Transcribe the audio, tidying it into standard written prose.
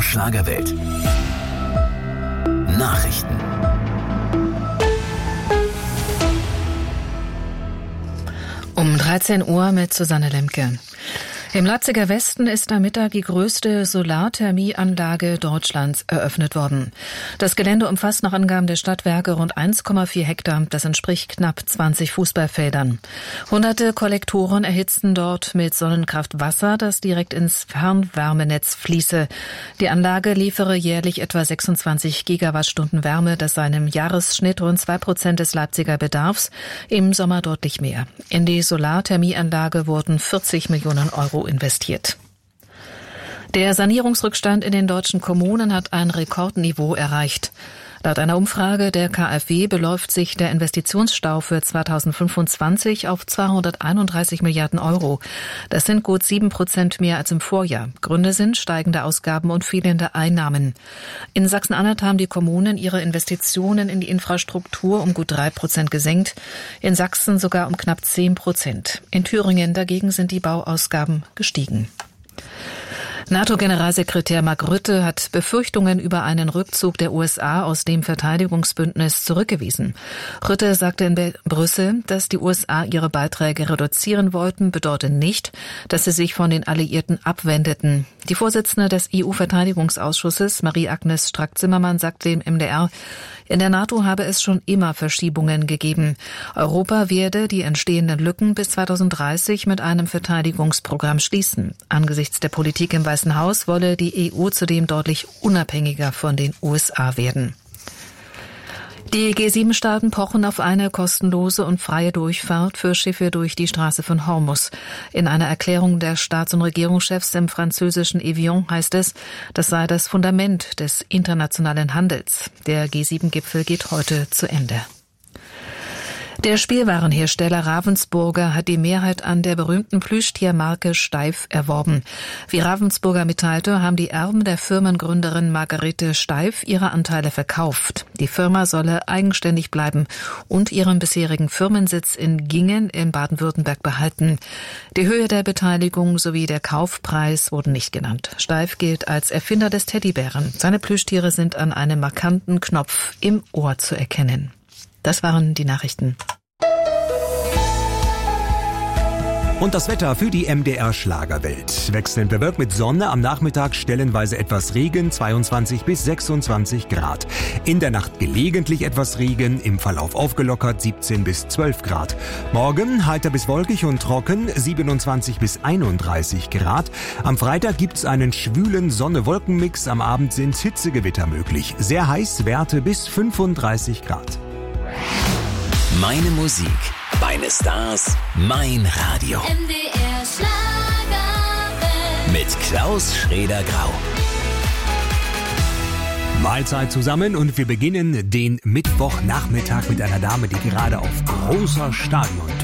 Schlagerwelt. Nachrichten. Um 13 Uhr mit Susanne Lemke. Im Leipziger Westen ist am Mittag die größte Solarthermieanlage Deutschlands eröffnet worden. Das Gelände umfasst nach Angaben der Stadtwerke rund 1,4 Hektar. Das entspricht knapp 20 Fußballfeldern. Hunderte Kollektoren erhitzten dort mit Sonnenkraft Wasser, das direkt ins Fernwärmenetz fließe. Die Anlage liefere jährlich etwa 26 Gigawattstunden Wärme, das sei im Jahresschnitt rund 2% des Leipziger Bedarfs, im Sommer deutlich mehr. In die Solarthermieanlage wurden 40 Millionen Euro investiert. Der Sanierungsrückstand in den deutschen Kommunen hat ein Rekordniveau erreicht. Laut einer Umfrage der KfW beläuft sich der Investitionsstau für 2025 auf 231 Milliarden Euro. Das sind gut 7% mehr als im Vorjahr. Gründe sind steigende Ausgaben und fehlende Einnahmen. In Sachsen-Anhalt haben die Kommunen ihre Investitionen in die Infrastruktur um gut 3% gesenkt, in Sachsen sogar um knapp 10%. In Thüringen dagegen sind die Bauausgaben gestiegen. NATO-Generalsekretär Mark Rutte hat Befürchtungen über einen Rückzug der USA aus dem Verteidigungsbündnis zurückgewiesen. Rutte sagte in Brüssel, dass die USA ihre Beiträge reduzieren wollten, bedeutet nicht, dass sie sich von den Alliierten abwendeten. Die Vorsitzende des EU-Verteidigungsausschusses, Marie-Agnes Strack-Zimmermann, sagte dem MDR, in der NATO habe es schon immer Verschiebungen gegeben. Europa werde die entstehenden Lücken bis 2030 mit einem Verteidigungsprogramm schließen. Angesichts der Politik im Weißen Haus wolle die EU zudem deutlich unabhängiger von den USA werden. Die G7-Staaten pochen auf eine kostenlose und freie Durchfahrt für Schiffe durch die Straße von Hormuz. In einer Erklärung der Staats- und Regierungschefs im französischen Evian heißt es, das sei das Fundament des internationalen Handels. Der G7-Gipfel geht heute zu Ende. Der Spielwarenhersteller Ravensburger hat die Mehrheit an der berühmten Plüschtiermarke Steiff erworben. Wie Ravensburger mitteilte, haben die Erben der Firmengründerin Margarete Steiff ihre Anteile verkauft. Die Firma solle eigenständig bleiben und ihren bisherigen Firmensitz in Gingen in Baden-Württemberg behalten. Die Höhe der Beteiligung sowie der Kaufpreis wurden nicht genannt. Steiff gilt als Erfinder des Teddybären. Seine Plüschtiere sind an einem markanten Knopf im Ohr zu erkennen. Das waren die Nachrichten. Und das Wetter für die MDR Schlagerwelt. Wechselnd bewölkt mit Sonne, am Nachmittag stellenweise etwas Regen, 22 bis 26 Grad. In der Nacht gelegentlich etwas Regen, im Verlauf aufgelockert, 17 bis 12 Grad. Morgen heiter bis wolkig und trocken, 27 bis 31 Grad. Am Freitag gibt's einen schwülen Sonne-Wolken-Mix, am Abend sind Hitzegewitter möglich. Sehr heiß, Werte bis 35 Grad. Meine Musik, meine Stars, mein Radio. MDR Schlagerwelt. Mit Klaus Schrader-Grau. Mahlzeit zusammen und wir beginnen den Mittwochnachmittag mit einer Dame, die gerade auf großer Stadiontournee